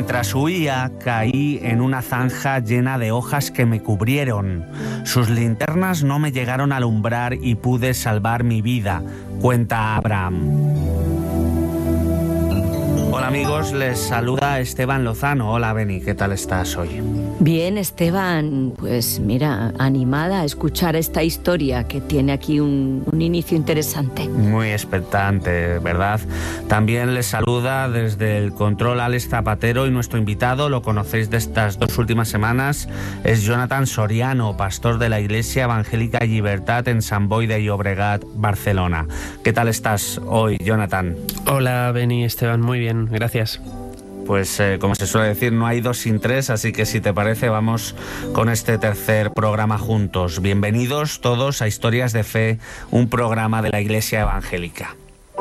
Mientras huía, caí en una zanja llena de hojas que me cubrieron. Sus linternas no me llegaron a alumbrar y pude salvar mi vida, cuenta Abraham. Hola amigos, les saluda Esteban Lozano. Hola Beni, ¿qué tal estás hoy? Bien, Esteban, pues mira, animada a escuchar esta historia que tiene aquí un inicio interesante. Muy expectante, ¿verdad? También les saluda desde el control Alex Zapatero y nuestro invitado, lo conocéis de estas 2 últimas semanas, es Jonathan Soriano, pastor de la Iglesia Evangélica Llibertat en Sant Boi de Llobregat, Barcelona. ¿Qué tal estás hoy, Jonathan? Hola, Beni, Esteban, muy bien, gracias. Pues como se suele decir, no hay 2 sin 3, así que si te parece vamos con este tercer programa juntos. Bienvenidos todos a Historias de Fe, un programa de la Iglesia Evangélica.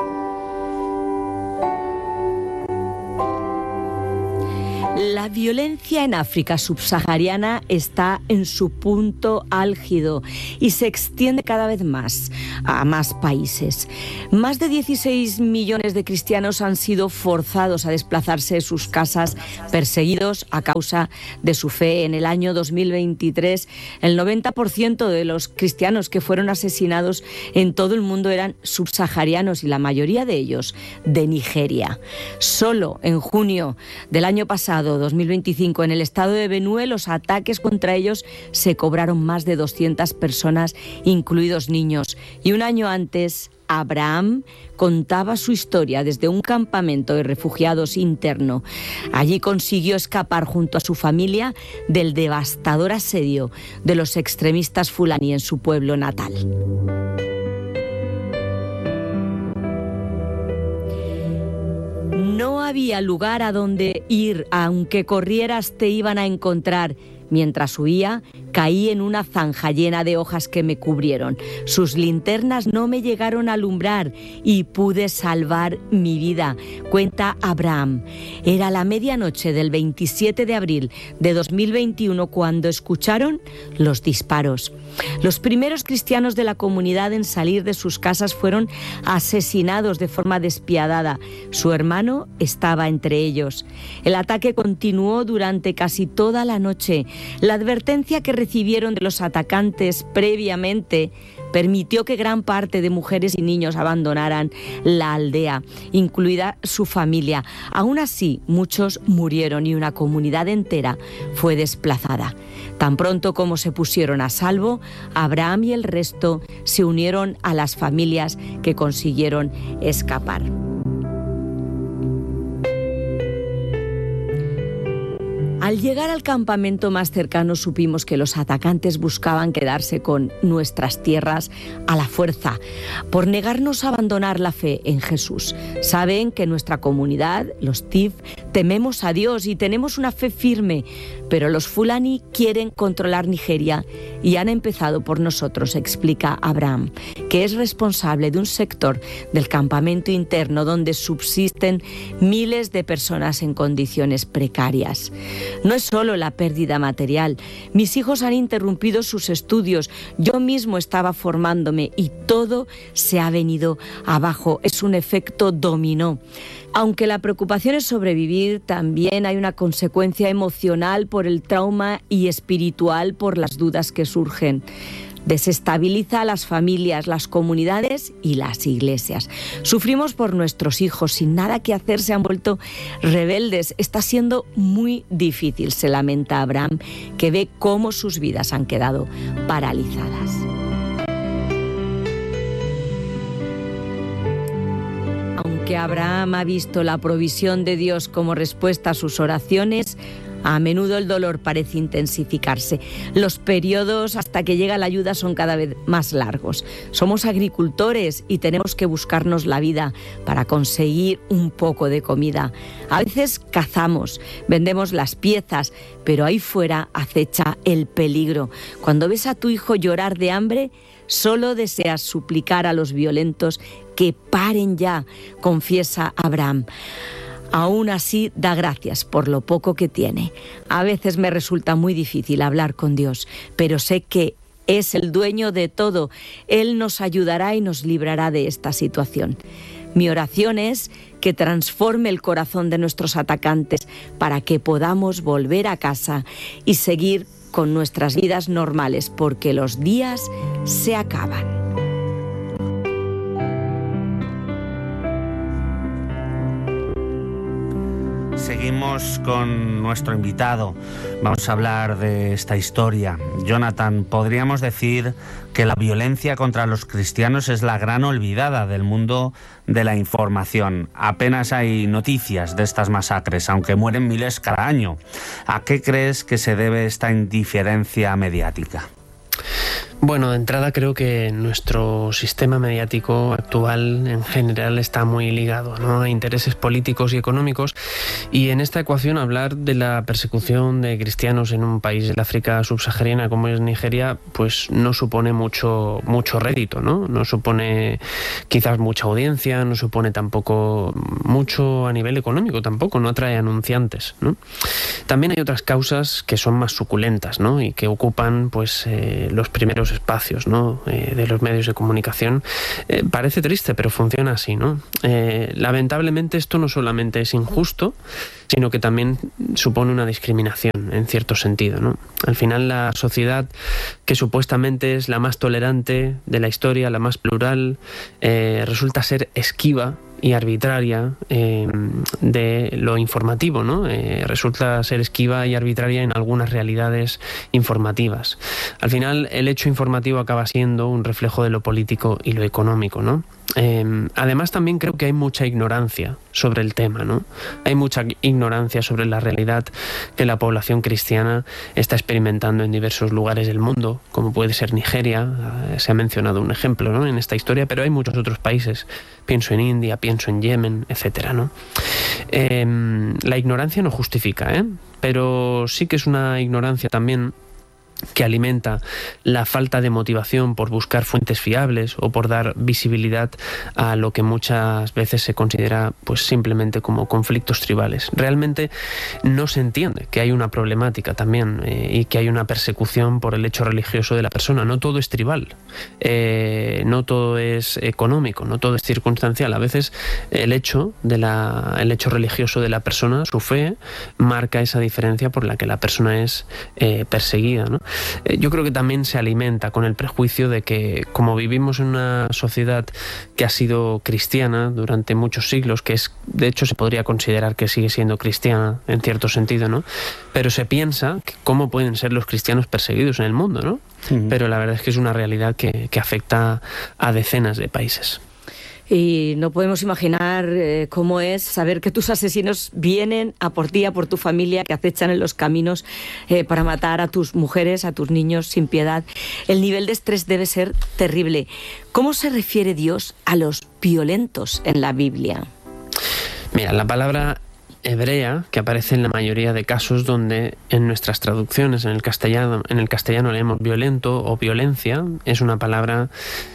La violencia en África subsahariana está en su punto álgido y se extiende cada vez más a más países. Más de 16 millones de cristianos han sido forzados a desplazarse de sus casas, perseguidos a causa de su fe. En el año 2023, el 90% de los cristianos que fueron asesinados en todo el mundo eran subsaharianos y la mayoría de ellos de Nigeria. Solo en junio del año pasado, 2025, en el estado de Benue, los ataques contra ellos se cobraron más de 200 personas, incluidos niños. Y un año antes, Abraham contaba su historia desde un campamento de refugiados interno. Allí consiguió escapar junto a su familia del devastador asedio de los extremistas fulani en su pueblo natal. No había lugar a donde ir, aunque corrieras te iban a encontrar. Mientras huía, caí en una zanja llena de hojas que me cubrieron. Sus linternas no me llegaron a alumbrar y pude salvar mi vida, cuenta Abraham. Era la medianoche del 27 de abril de 2021 cuando escucharon los disparos. Los primeros cristianos de la comunidad en salir de sus casas fueron asesinados de forma despiadada. Su hermano estaba entre ellos. El ataque continuó durante casi toda la noche. La advertencia que recibieron de los atacantes previamente permitió que gran parte de mujeres y niños abandonaran la aldea, incluida su familia. Aún así, muchos murieron y una comunidad entera fue desplazada. Tan pronto como se pusieron a salvo, Abraham y el resto se unieron a las familias que consiguieron escapar. Al llegar al campamento más cercano supimos que los atacantes buscaban quedarse con nuestras tierras a la fuerza, por negarnos a abandonar la fe en Jesús. Saben que nuestra comunidad, los TIF, tememos a Dios y tenemos una fe firme, pero los fulani quieren controlar Nigeria y han empezado por nosotros, explica Abraham, que es responsable de un sector del campamento interno donde subsisten miles de personas en condiciones precarias. No es solo la pérdida material. Mis hijos han interrumpido sus estudios. Yo mismo estaba formándome y todo se ha venido abajo. Es un efecto dominó. Aunque la preocupación es sobrevivir, también hay una consecuencia emocional por el trauma y espiritual por las dudas que surgen. Desestabiliza a las familias, las comunidades y las iglesias. Sufrimos por nuestros hijos, sin nada que hacer se han vuelto rebeldes. Está siendo muy difícil, se lamenta Abraham, que ve cómo sus vidas han quedado paralizadas. Aunque Abraham ha visto la provisión de Dios como respuesta a sus oraciones, a menudo el dolor parece intensificarse. Los periodos hasta que llega la ayuda son cada vez más largos. Somos agricultores y tenemos que buscarnos la vida para conseguir un poco de comida. A veces cazamos, vendemos las piezas, pero ahí fuera acecha el peligro. Cuando ves a tu hijo llorar de hambre, solo deseas suplicar a los violentos que paren ya, confiesa Abraham. Aún así, da gracias por lo poco que tiene. A veces me resulta muy difícil hablar con Dios, pero sé que es el dueño de todo. Él nos ayudará y nos librará de esta situación. Mi oración es que transforme el corazón de nuestros atacantes para que podamos volver a casa y seguir con nuestras vidas normales, porque los días se acaban. Seguimos con nuestro invitado. Vamos a hablar de esta historia. Jonathan, podríamos decir que la violencia contra los cristianos es la gran olvidada del mundo de la información. Apenas hay noticias de estas masacres, aunque mueren miles cada año. ¿A qué crees que se debe esta indiferencia mediática? Bueno, de entrada creo que nuestro sistema mediático actual en general está muy ligado, ¿no?, a intereses políticos y económicos, y en esta ecuación hablar de la persecución de cristianos en un país del África subsahariana como es Nigeria, pues no supone mucho rédito, ¿no? No supone quizás mucha audiencia, no supone tampoco mucho a nivel económico, tampoco, no atrae anunciantes, ¿no? También hay otras causas que son más suculentas, ¿no?, y que ocupan pues los primeros espacios, ¿no?, de los medios de comunicación. Parece triste, pero funciona así, ¿no? Lamentablemente esto no solamente es injusto, sino que también supone una discriminación en cierto sentido, ¿no? Al final la sociedad que supuestamente es la más tolerante de la historia, la más plural, resulta ser esquiva y arbitraria de lo informativo, ¿no? Resulta ser esquiva y arbitraria en algunas realidades informativas. Al final, el hecho informativo acaba siendo un reflejo de lo político y lo económico, ¿no? Además, también creo que hay mucha ignorancia sobre el tema, ¿no? Hay mucha ignorancia sobre la realidad que la población cristiana está experimentando en diversos lugares del mundo, como puede ser Nigeria. Se ha mencionado un ejemplo, ¿no?, en esta historia, pero hay muchos otros países. Pienso en India, pienso en Yemen, etcétera, ¿no? La ignorancia no justifica, pero sí que es una ignorancia también que alimenta la falta de motivación por buscar fuentes fiables o por dar visibilidad a lo que muchas veces se considera pues simplemente como conflictos tribales. Realmente no se entiende que hay una problemática también y que hay una persecución por el hecho religioso de la persona. No todo es tribal, no todo es económico, no todo es circunstancial. A veces el hecho religioso de la persona, su fe, marca esa diferencia por la que la persona es perseguida, ¿no? Yo creo que también se alimenta con el prejuicio de que, como vivimos en una sociedad que ha sido cristiana durante muchos siglos, que es, de hecho se podría considerar que sigue siendo cristiana en cierto sentido, ¿no?, pero se piensa que cómo pueden ser los cristianos perseguidos en el mundo, ¿no? Pero la verdad es que es una realidad que afecta a decenas de países. Y no podemos imaginar cómo es saber que tus asesinos vienen a por ti, a por tu familia, que acechan en los caminos para matar a tus mujeres, a tus niños sin piedad. El nivel de estrés debe ser terrible. ¿Cómo se refiere Dios a los violentos en la Biblia? Mira, la palabra hebrea, que aparece en la mayoría de casos donde en nuestras traducciones en el castellano leemos violento o violencia, es una palabra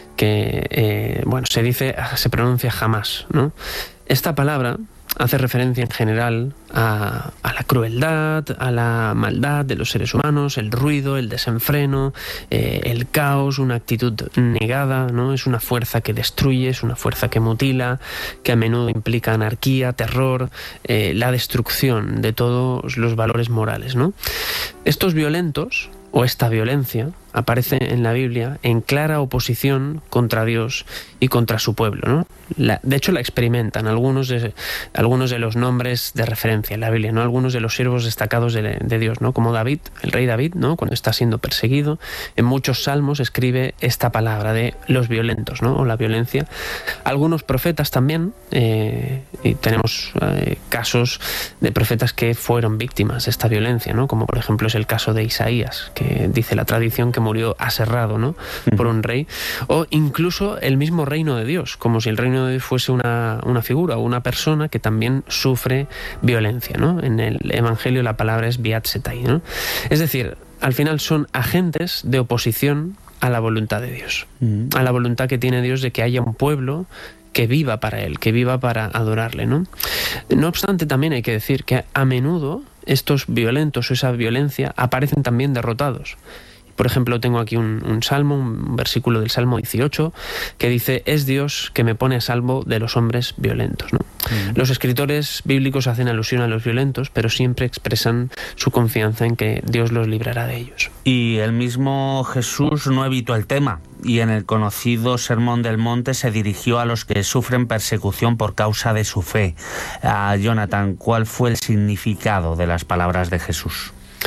que se pronuncia jamás, ¿no? Esta palabra hace referencia en general a la crueldad, a la maldad de los seres humanos, el ruido, el desenfreno, el caos, una actitud negada, ¿no? Es una fuerza que destruye, es una fuerza que mutila, que a menudo implica anarquía, terror, la destrucción de todos los valores morales, ¿no? Estos violentos, o esta violencia, aparece en la Biblia en clara oposición contra Dios y contra su pueblo, ¿no? De hecho, la experimentan algunos de los nombres de referencia en la Biblia, ¿no? Algunos de los siervos destacados de Dios, ¿no? Como David, el rey David, ¿no?, cuando está siendo perseguido, en muchos salmos escribe esta palabra de los violentos, ¿no?, o la violencia. Algunos profetas también, y tenemos casos de profetas que fueron víctimas de esta violencia, ¿no?, como por ejemplo es el caso de Isaías, que dice la tradición que murió aserrado, ¿no?, por un rey, o incluso el mismo reino de Dios, como si el reino de Dios fuese una figura o una persona que también sufre violencia, ¿no? En el Evangelio la palabra es biatsetai, ¿no? Es decir, al final son agentes de oposición a la voluntad de Dios, a la voluntad que tiene Dios de que haya un pueblo que viva para Él, que viva para adorarle, ¿no? No obstante, también hay que decir que a menudo estos violentos o esa violencia aparecen también derrotados. Por ejemplo, tengo aquí un salmo, un versículo del Salmo 18, que dice: es Dios que me pone a salvo de los hombres violentos, ¿no? Los escritores bíblicos hacen alusión a los violentos, pero siempre expresan su confianza en que Dios los librará de ellos. Y el mismo Jesús no evitó el tema, y en el conocido Sermón del Monte se dirigió a los que sufren persecución por causa de su fe. Jonathan, ¿cuál fue el significado de las palabras de Jesús?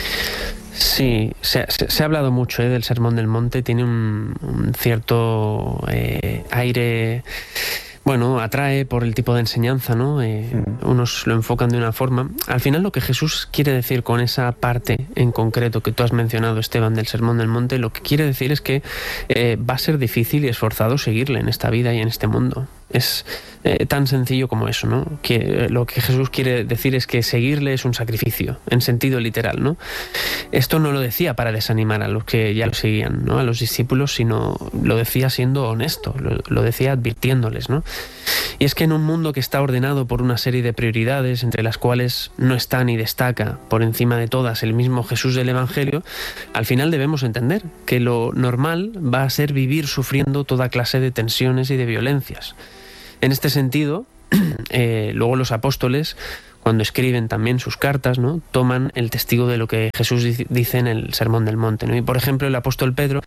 Sí, se ha hablado mucho del Sermón del Monte. Tiene un cierto aire... Bueno, atrae por el tipo de enseñanza, ¿no? Unos lo enfocan de una forma. Al final, lo que Jesús quiere decir con esa parte en concreto que tú has mencionado, Esteban, del Sermón del Monte, lo que quiere decir es que va a ser difícil y esforzado seguirle en esta vida y en este mundo. Es tan sencillo como eso, ¿no? Que lo que Jesús quiere decir es que seguirle es un sacrificio, en sentido literal, ¿no? Esto no lo decía para desanimar a los que ya lo seguían, ¿no? A los discípulos, sino lo decía siendo honesto, lo decía advirtiéndoles, ¿no? Y es que en un mundo que está ordenado por una serie de prioridades, entre las cuales no está ni destaca por encima de todas el mismo Jesús del Evangelio, al final debemos entender que lo normal va a ser vivir sufriendo toda clase de tensiones y de violencias. En este sentido, luego los apóstoles, cuando escriben también sus cartas, ¿no?, toman el testigo de lo que Jesús dice en el Sermón del Monte, ¿no? Y por ejemplo, el apóstol Pedro,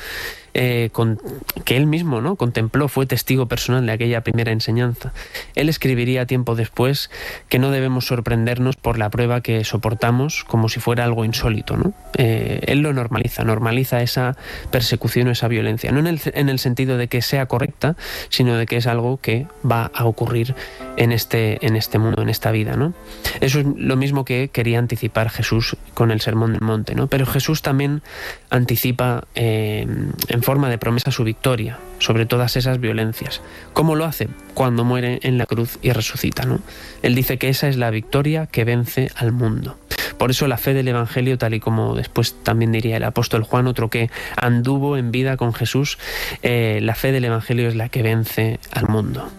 que él mismo, ¿no?, contempló, fue testigo personal de aquella primera enseñanza. Él escribiría tiempo después que no debemos sorprendernos por la prueba que soportamos como si fuera algo insólito, ¿no? Él lo normaliza esa persecución o esa violencia, no en el sentido de que sea correcta, sino de que es algo que va a ocurrir en este mundo, en esta vida, ¿no? Eso es lo mismo que quería anticipar Jesús con el Sermón del Monte, ¿no? Pero Jesús también anticipa en forma de promesa su victoria sobre todas esas violencias. ¿Cómo lo hace? Cuando muere en la cruz y resucita, ¿no? Él dice que esa es la victoria que vence al mundo. Por eso la fe del Evangelio, tal y como después también diría el apóstol Juan, otro que anduvo en vida con Jesús, la fe del Evangelio es la que vence al mundo.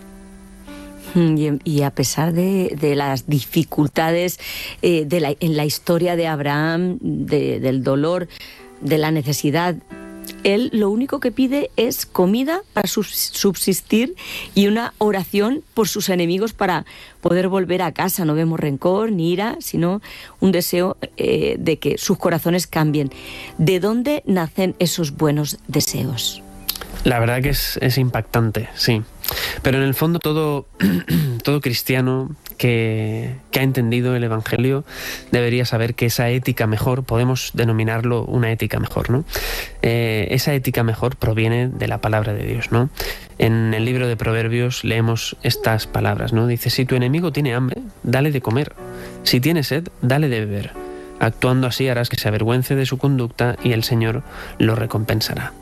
Y a pesar de las dificultades en la historia de Abraham, del dolor, de la necesidad, él lo único que pide es comida para subsistir y una oración por sus enemigos para poder volver a casa. No vemos rencor ni ira, sino un deseo de que sus corazones cambien. ¿De dónde nacen esos buenos deseos? La verdad que es impactante, sí. Pero en el fondo todo cristiano que ha entendido el Evangelio debería saber que esa ética mejor, podemos denominarlo una ética mejor, ¿no? Esa ética mejor proviene de la palabra de Dios, ¿no? En el libro de Proverbios leemos estas palabras, ¿no? Dice: si tu enemigo tiene hambre, dale de comer. Si tiene sed, dale de beber. Actuando así harás que se avergüence de su conducta y el Señor lo recompensará.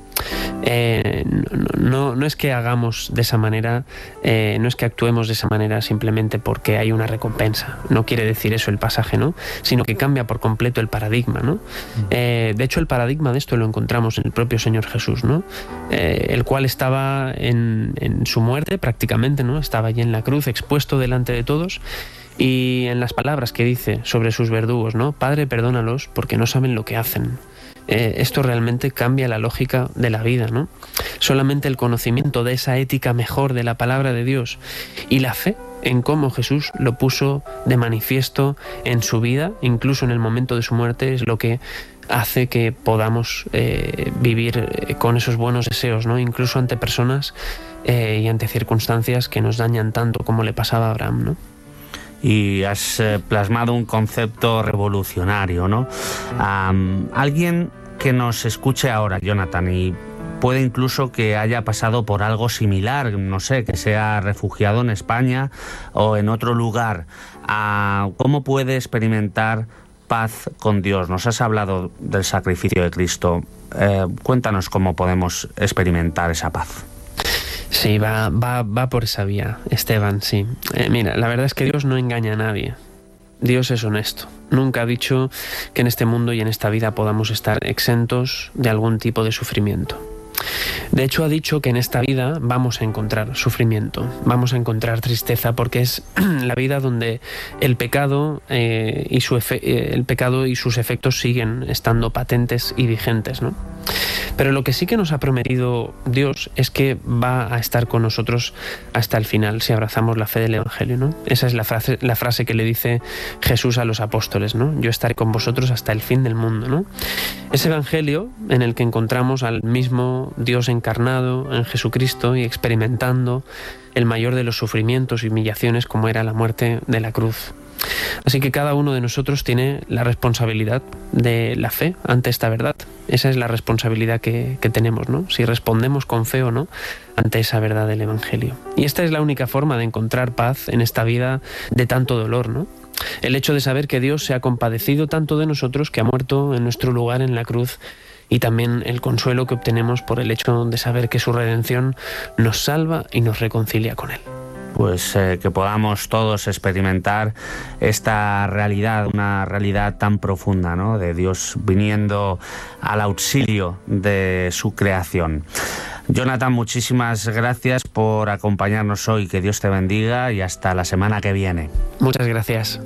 No es que hagamos de esa manera, no es que actuemos de esa manera simplemente porque hay una recompensa. No quiere decir eso el pasaje, ¿no? Sino que cambia por completo el paradigma, ¿no? De hecho, el paradigma de esto lo encontramos en el propio Señor Jesús, ¿no? El cual estaba en su muerte prácticamente, ¿no? Estaba allí en la cruz, expuesto delante de todos. Y en las palabras que dice sobre sus verdugos, ¿no? Padre, perdónalos porque no saben lo que hacen. Esto realmente cambia la lógica de la vida, ¿no? Solamente el conocimiento de esa ética mejor de la palabra de Dios y la fe en cómo Jesús lo puso de manifiesto en su vida, incluso en el momento de su muerte, es lo que hace que podamos vivir con esos buenos deseos, ¿no? Incluso ante personas y ante circunstancias que nos dañan tanto como le pasaba a Abraham, ¿no? Y has plasmado un concepto revolucionario, ¿no? Alguien que nos escuche ahora, Jonathan, y puede incluso que haya pasado por algo similar, no sé, que sea refugiado en España o en otro lugar, ¿cómo puede experimentar paz con Dios? Nos has hablado del sacrificio de Cristo. Cuéntanos cómo podemos experimentar esa paz. Sí, va por esa vía, Esteban, sí. Mira, la verdad es que Dios no engaña a nadie. Dios es honesto. Nunca ha dicho que en este mundo y en esta vida podamos estar exentos de algún tipo de sufrimiento. De hecho, ha dicho que en esta vida vamos a encontrar sufrimiento, vamos a encontrar tristeza, porque es la vida donde el pecado y sus efectos siguen estando patentes y vigentes, ¿no? Pero lo que sí que nos ha prometido Dios es que va a estar con nosotros hasta el final, si abrazamos la fe del Evangelio, ¿no? Esa es la frase que le dice Jesús a los apóstoles, ¿no? Yo estaré con vosotros hasta el fin del mundo, ¿no? Ese Evangelio en el que encontramos al mismo Dios encarnado en Jesucristo y experimentando el mayor de los sufrimientos y humillaciones, como era la muerte de la cruz. Así que cada uno de nosotros tiene la responsabilidad de la fe ante esta verdad. Esa es la responsabilidad que tenemos, ¿no? Si respondemos con fe o no ante esa verdad del Evangelio. Y esta es la única forma de encontrar paz en esta vida de tanto dolor, ¿no? El hecho de saber que Dios se ha compadecido tanto de nosotros, que ha muerto en nuestro lugar en la cruz, y también el consuelo que obtenemos por el hecho de saber que su redención nos salva y nos reconcilia con Él. Pues que podamos todos experimentar esta realidad, una realidad tan profunda, ¿no? De Dios viniendo al auxilio de su creación. Jonathan, muchísimas gracias por acompañarnos hoy. Que Dios te bendiga y hasta la semana que viene. Muchas gracias.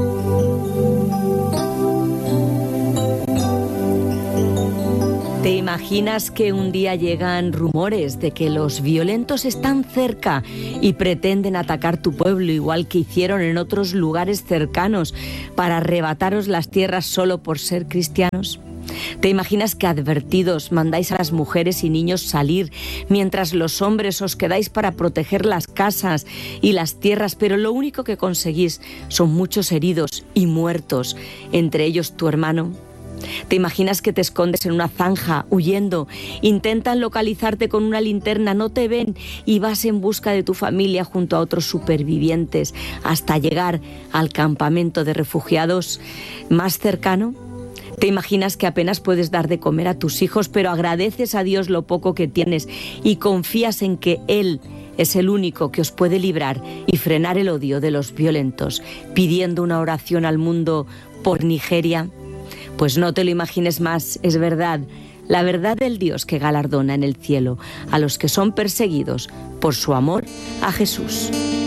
¿Te imaginas que un día llegan rumores de que los violentos están cerca y pretenden atacar tu pueblo, igual que hicieron en otros lugares cercanos, para arrebataros las tierras solo por ser cristianos? ¿Te imaginas que advertidos mandáis a las mujeres y niños salir mientras los hombres os quedáis para proteger las casas y las tierras, pero lo único que conseguís son muchos heridos y muertos, entre ellos tu hermano? ¿Te imaginas que te escondes en una zanja huyendo? Intentan localizarte con una linterna, no te ven y vas en busca de tu familia junto a otros supervivientes hasta llegar al campamento de refugiados más cercano? ¿Te imaginas que apenas puedes dar de comer a tus hijos, pero agradeces a Dios lo poco que tienes y confías en que Él es el único que os puede librar y frenar el odio de los violentos, pidiendo una oración al mundo por Nigeria? Pues no te lo imagines más, es verdad, la verdad del Dios que galardona en el cielo a los que son perseguidos por su amor a Jesús.